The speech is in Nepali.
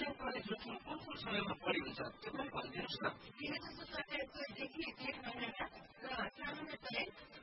कलेक्टिभ कलेजहरू कुन समयमा पढेको छ त्यो पनि भनिदिनुहोस् न। हिजो सरकारको देखि 1 महिनाका र सामान्यतया